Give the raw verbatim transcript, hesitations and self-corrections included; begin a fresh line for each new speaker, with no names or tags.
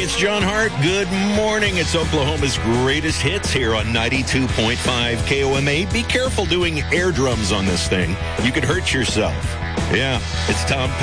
it's John Hart. Good morning. It's Oklahoma's greatest hits here on ninety-two point five K O M A. Be careful doing air drums on this thing. You could hurt yourself. Yeah, it's Tom